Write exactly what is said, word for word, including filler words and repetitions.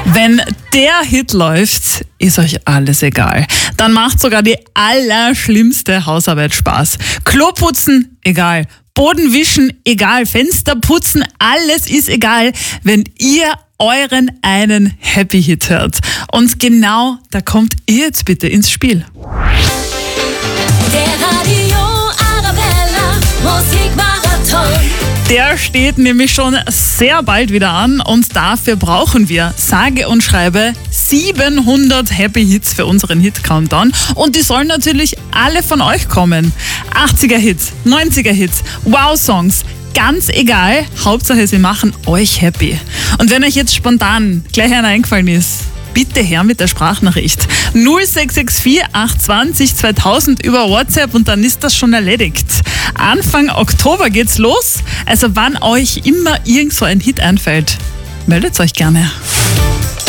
Wenn der Hit läuft, ist euch alles egal. Dann macht sogar die allerschlimmste Hausarbeit Spaß. Klo putzen, egal. Boden wischen, egal. Fenster putzen, alles ist egal, wenn ihr euren einen Happy Hit hört. Und genau da kommt ihr jetzt bitte ins Spiel. Der Radio Arabella Musikmarathon. Der steht nämlich schon sehr bald wieder an und dafür brauchen wir, sage und schreibe, siebenhundert Happy Hits für unseren Hit-Countdown und die sollen natürlich alle von euch kommen. achtziger Hits, neunziger Hits, Wow-Songs, ganz egal, Hauptsache sie machen euch happy. Und wenn euch jetzt spontan gleich einer eingefallen ist, bitte her mit der Sprachnachricht. null sechs sechs vier acht zwei null zweitausend über WhatsApp und dann ist das schon erledigt. Anfang Oktober geht's los, also wann euch immer irgend so ein Hit einfällt, meldet euch gerne.